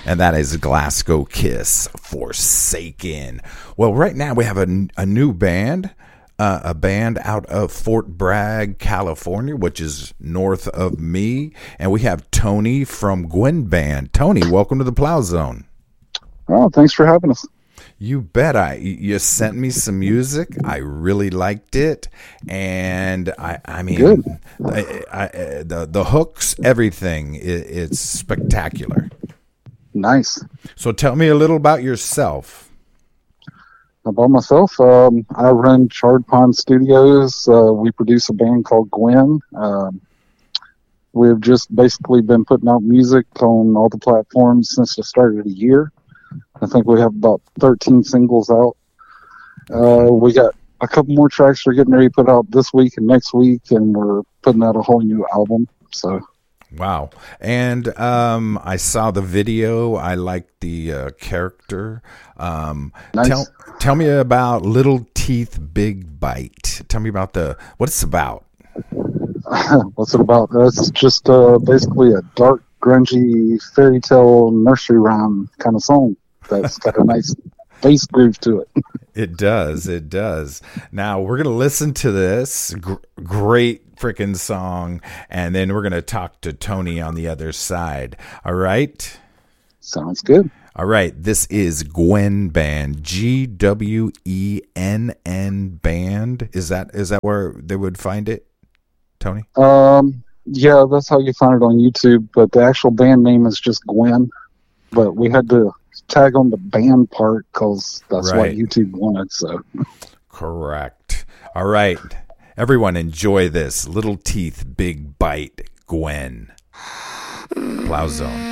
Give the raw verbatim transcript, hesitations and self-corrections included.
and that is Glasgow Kiss, Forsaken. Well, right now we have a, a new band, uh, a band out of Fort Bragg, California, which is north of me, and we have Tony from Gwen Band. Tony, welcome to the Plow Zone. Oh, thanks for having us. You bet. I you sent me some music. I really liked it, and I I mean, Good. I, I, the the hooks, everything. It, it's spectacular. Nice. So tell me a little about yourself. About myself, um, I run Charred Pond Studios. Uh, we produce a band called Gwen. Um, we've just basically been putting out music on all the platforms since the start of the year. I think we have about thirteen singles out. Uh, we got a couple more tracks we're getting ready to put out this week and next week, and we're putting out a whole new album. So, wow! And um, I saw the video. I like the uh, character. Um, nice. Tell tell me about Little Teeth, Big Bite. Tell me about the what it's about. What's it about? It's just uh, basically a dark, grungy fairy tale nursery rhyme kind of song that's got a nice bass groove to it. It does. It does. Now we're going to listen to this G- great freaking song, and then we're going to talk to Tony on the other side. All right? Sounds good. All right. This is Gwen Band, G W E N N Band. Is that is that where they would find it, Tony? Um, yeah, that's how you find it on YouTube, but the actual band name is just Gwen. But we had to tag on the band part because that's right. what YouTube wanted. So, correct. All right, everyone, enjoy this. Little Teeth, Big Bite, Gwen. Plow Zone.